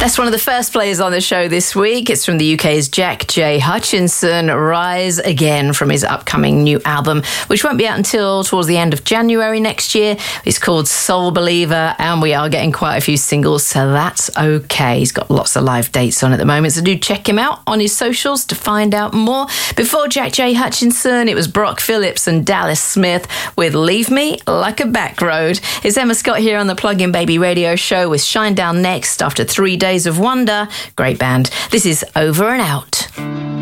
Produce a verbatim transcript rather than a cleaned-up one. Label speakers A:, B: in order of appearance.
A: That's one of the first players on the show this week. It's from the U K's Jack J. Hutchinson, Rise Again, from his upcoming new album, which won't be out until towards the end of January next year. It's called Soul Believer, and we are getting quite a few singles, so that's okay. He's got lots of live dates on at the moment, so do check him out on his socials to find out more. Before Jack J. Hutchinson, it was Brock Phillips and Dallas Smith with Leave Me Like a Back Road. It's Emma Scott here on the Plug-in Baby Radio Show with Shinedown next after three days of wonder. Great band. This is Over and Out.